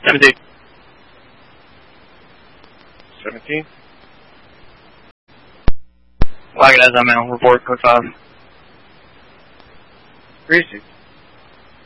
17. 17. Wagon as I'm out. Report code 5. 3-6.